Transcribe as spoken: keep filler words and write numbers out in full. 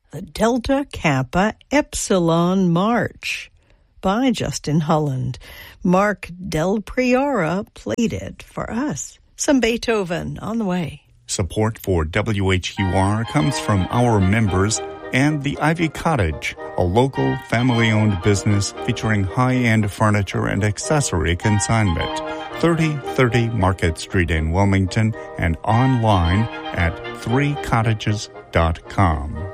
The Delta Kappa Epsilon March by Justin Holland. Mark Del Priora played it for us. Some Beethoven on the way. Support for W H U R comes from our members and the Ivy Cottage, a local family-owned business featuring high-end furniture and accessory consignment. thirty thirty Market Street in Wilmington and online at three cottages dot com.